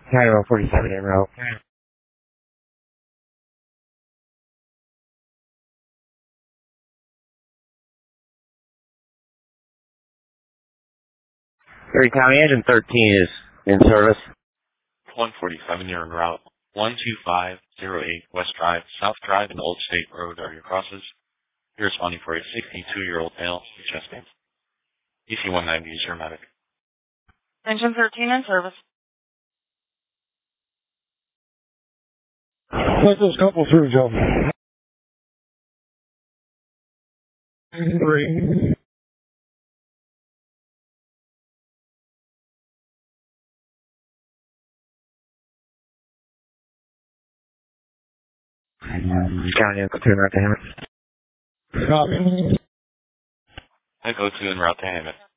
Cairo 47 en route. Erie County Engine 13 is in service. 147, you're en route. 12508 West Drive, South Drive, and Old State Road are your crosses. You're responding for a 62-year-old male with chest pain. EC-190 is your medic. Engine 13 in service. Let those couple through, Joe. 3. County Echo 2 en route to Hammond. Copy. Echo 2 en route to Hammond.